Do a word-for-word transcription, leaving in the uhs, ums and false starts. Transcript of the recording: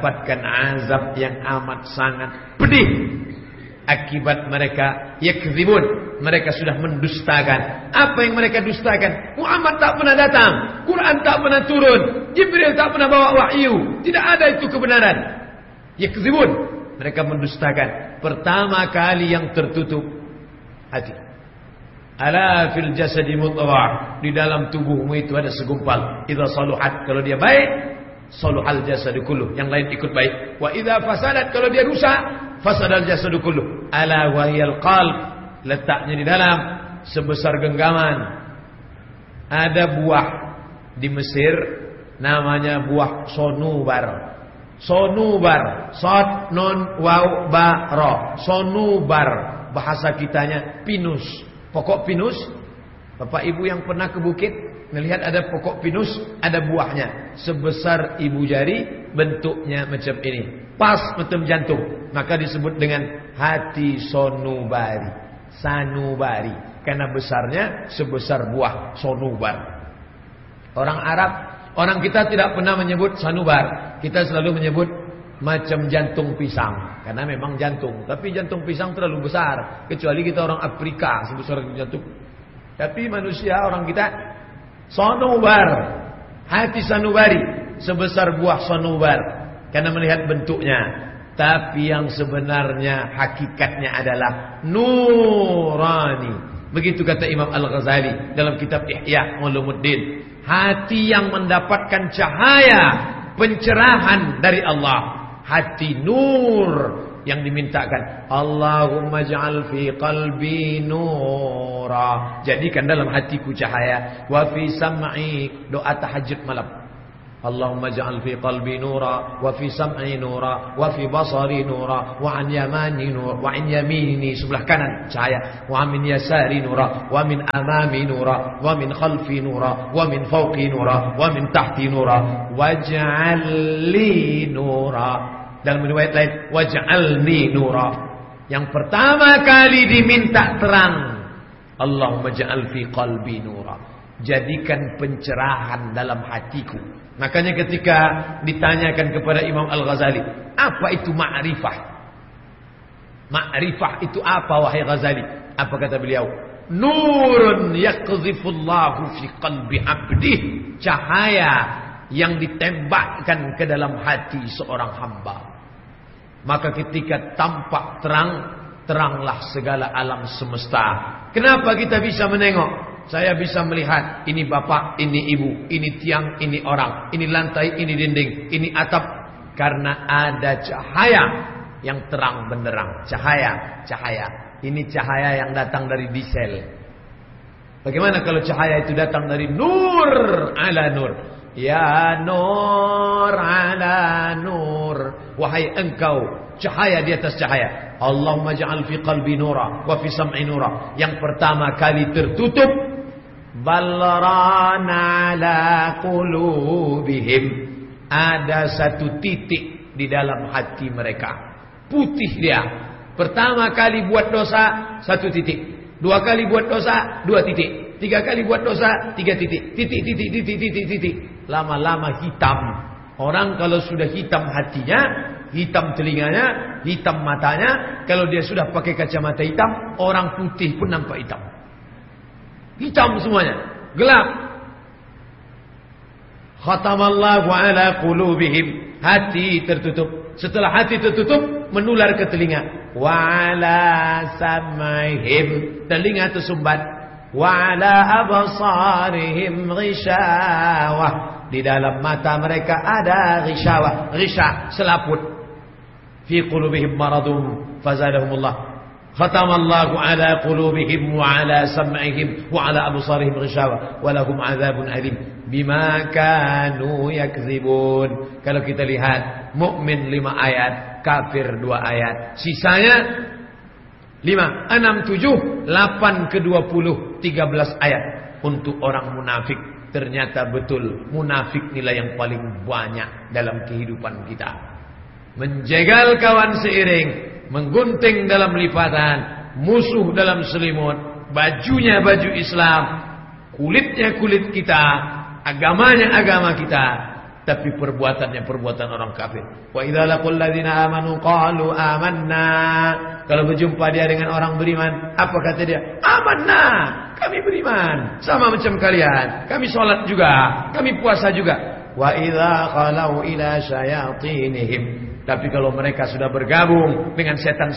mendapatkan azab yang amat sangat pedih akibat mereka yakdzibun, mereka sudah mendustakan. Apa yang mereka dustakan? Muhammad tak pernah datang, Quran tak pernah turun, Jibril tak pernah bawa wahyu, tidak ada itu kebenaran. Yakdzibun, mereka mendustakan. Pertama kali yang tertutup hati. Ala fil jasadi mudghah, di dalam tubuhmu itu ada segumpal. Idza saluhat, kalau dia baik, saluhal jasadu kulluh, yang lain ikut baik. Wa idza fasadat, kalau dia rusak, fasadal jasadu kulluh. Ala wahyal qalb, letaknya di dalam sebesar genggaman. Ada buah di Mesir namanya buah sonubar. Sonubar, sod non waw ba ra. Sonubar, bahasa kitanya pinus. Pokok pinus. Bapak ibu yang pernah ke bukit melihat ada pokok pinus, ada buahnya sebesar ibu jari, bentuknya macam ini, pas macam jantung, maka disebut dengan hati sonubari, sanubari, karena besarnya sebesar buah sonubar. Orang Arab, orang kita tidak pernah menyebut sanubar, kita selalu menyebut macam jantung pisang, karena memang jantung, tapi jantung pisang terlalu besar, kecuali kita orang Afrika sebesar jantung. Tapi manusia, orang kita sonubar, hati sanubari, sebesar buah sonubar, karena melihat bentuknya. Tapi yang sebenarnya hakikatnya adalah nurani. Begitu kata Imam Al-Ghazali dalam kitab Ihya Ulumuddin. Hati yang mendapatkan cahaya pencerahan dari Allah, hati nur yang dimintakan. Allahumma ja'al fi qalbi nura, jadikan dalam hatiku cahaya. Wa fi sam'i, doa tahajud malam. Allahumma ja'al fi qalbi nura, wa fi sam'i nura, wa fi basari nura, wa an yamani nura, wa an yamini, sebelah kanan cahaya, wa min yasari nura, wa min amami nura, wa min khalfi nura, wa min fawqi nura, wa min tahti nura, waj'al li nura. Dalam riwayat lain, waj'alni nura. Yang pertama kali diminta terang, Allahumma ja'al fi qalbi nura, jadikan pencerahan dalam hatiku. Makanya ketika ditanyakan kepada Imam Al-Ghazali, apa itu ma'rifah? Ma'rifah itu apa wahai Ghazali? Apa kata beliau? Nurun yaqdhifullahu fi qalbi abdih, cahaya yang ditembakkan ke dalam hati seorang hamba. Maka ketika tampak terang, teranglah segala alam semesta. Kenapa kita bisa menengok? Saya bisa melihat ini bapak, ini ibu, ini tiang, ini orang, ini lantai, ini dinding, ini atap. Karena ada cahaya yang terang benderang. Cahaya, cahaya. Ini cahaya yang datang dari diesel. Bagaimana kalau cahaya itu datang dari nur ala nur? Ya nur ala nur, wahai engkau cahaya di atas cahaya. Allahumma ja'al fi qalbi nura, wa fi sam'i nura. Yang pertama kali tertutup, balrana ala qulubihim, ada satu titik di dalam hati mereka, putih dia. Pertama kali buat dosa, satu titik. Dua kali buat dosa, dua titik. Tiga kali buat dosa, tiga titik. Titik, titik, titik, titik, titik. Lama-lama hitam. Orang kalau sudah hitam hatinya, hitam telinganya, hitam matanya, kalau dia sudah pakai kacamata hitam, orang putih pun nampak hitam. Hitam semuanya, gelap. Khatamallahu ala qulubihim, hati tertutup. Setelah hati tertutup, menular ke telinga. Wa ala sam'ihim, telinga tersumbat. Wa ala absarihim ghishawah, di dalam mata mereka ada ghishawah, ghisha, selaput. Fi qulubihim maradun fazadahumullah. Khatamallahu ala qulubihim wa ala sam'ihim wa ala absarihim ghishawah wa lahum adzabun alim bima kanu yakdzibun. Kalau kita lihat, mukmin lima ayat, kafir dua ayat, sisanya lima, enam, tujuh, delapan ke dua puluh, tiga belas ayat untuk orang munafik. Ternyata betul, munafik nilai yang paling banyak dalam kehidupan kita. Menjegal kawan seiring, menggunting dalam lipatan, musuh dalam selimut, bajunya baju Islam, kulitnya kulit kita, agamanya agama kita. tapi perbuatannya perbuatan orang kafir. Wa idza laqul ladzina amanu qalu amanna. Kalau berjumpa dia dengan orang beriman, apa kata dia? Amanna, kami beriman, sama macam kalian. Kami sholat juga, kami puasa juga. Wa idza khalau ila syayatinihim. Tapi kalau mereka sudah bergabung dengan setan